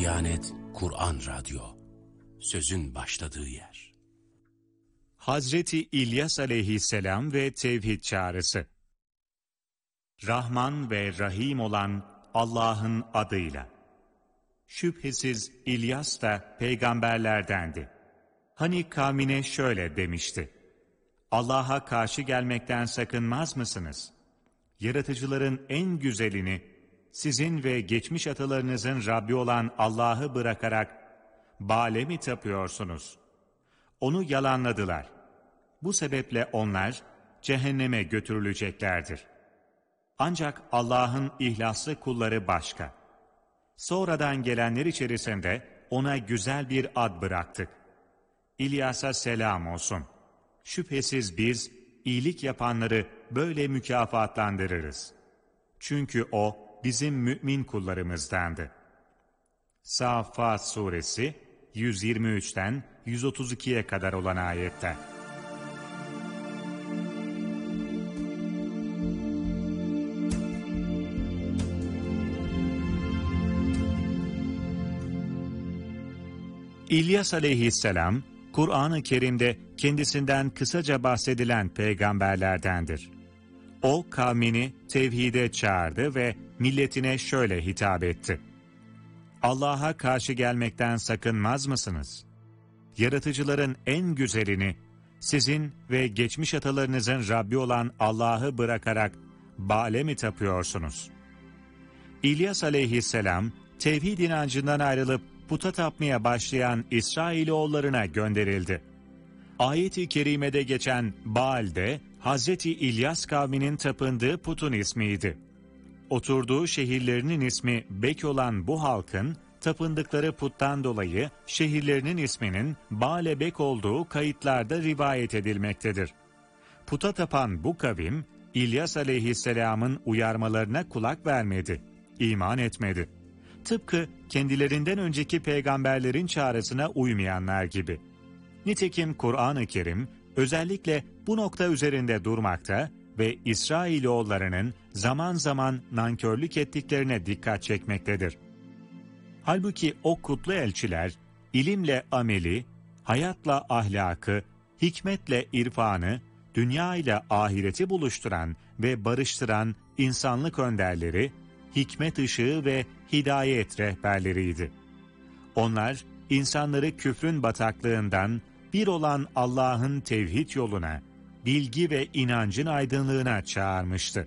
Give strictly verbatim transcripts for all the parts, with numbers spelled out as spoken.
Diyanet Kur'an Radyo, sözün başladığı yer. Hazreti İlyas aleyhisselam ve tevhid çağrısı. Rahman ve Rahim olan Allah'ın adıyla. Şüphesiz İlyas da peygamberlerdendi. Hani kavmine şöyle demişti: Allah'a karşı gelmekten sakınmaz mısınız? Yaratıcıların en güzelini, sizin ve geçmiş atalarınızın Rabbi olan Allah'ı bırakarak Baal'e mi tapıyorsunuz? Onu yalanladılar. Bu sebeple onlar cehenneme götürüleceklerdir. Ancak Allah'ın ihlaslı kulları başka. Sonradan gelenler içerisinde ona güzel bir ad bıraktık. İlyas'a selam olsun. Şüphesiz biz iyilik yapanları böyle mükafatlandırırız. Çünkü o bizim mümin kullarımızdandı. Saffat Suresi yüz yirmi üçten yüz otuz ikiye kadar olan ayetler. İlyas aleyhisselam, Kur'an-ı Kerim'de kendisinden kısaca bahsedilen peygamberlerdendir. O kavmini tevhide çağırdı ve milletine şöyle hitap etti: Allah'a karşı gelmekten sakınmaz mısınız? Yaratıcıların en güzelini, sizin ve geçmiş atalarınızın Rabbi olan Allah'ı bırakarak Baal'e mi tapıyorsunuz? İlyas aleyhisselam, tevhid inancından ayrılıp puta tapmaya başlayan İsrailoğullarına gönderildi. Ayet-i kerimede geçen Baal de Hazreti İlyas kavminin tapındığı putun ismiydi. Oturduğu şehirlerinin ismi Bek olan bu halkın, tapındıkları puttan dolayı şehirlerinin isminin Baal'e Bek olduğu kayıtlarda rivayet edilmektedir. Puta tapan bu kavim, İlyas aleyhisselamın uyarmalarına kulak vermedi, iman etmedi. Tıpkı kendilerinden önceki peygamberlerin çağrısına uymayanlar gibi. Nitekim Kur'an-ı Kerim özellikle bu nokta üzerinde durmakta ve İsrailoğullarının zaman zaman nankörlük ettiklerine dikkat çekmektedir. Halbuki o kutlu elçiler, ilimle ameli, hayatla ahlakı, hikmetle irfanı, dünya ile ahireti buluşturan ve barıştıran insanlık önderleri, hikmet ışığı ve hidayet rehberleriydi. Onlar, insanları küfrün bataklığından bir olan Allah'ın tevhid yoluna, bilgi ve inancın aydınlığına çağırmıştı.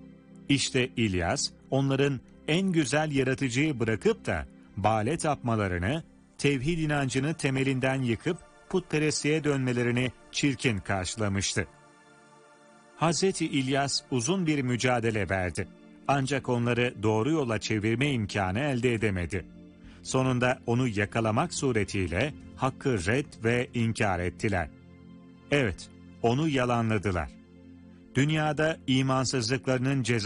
İşte İlyas, onların en güzel yaratıcıyı bırakıp da Baal'e tapmalarını, tevhid inancını temelinden yıkıp putperestliğe dönmelerini çirkin karşılamıştı. Hazreti İlyas uzun bir mücadele verdi. Ancak onları doğru yola çevirme imkanı elde edemedi. Sonunda onu yakalamak suretiyle hakkı red ve inkar ettiler. Evet, onu yalanladılar. Dünyada imansızlıklarının cezası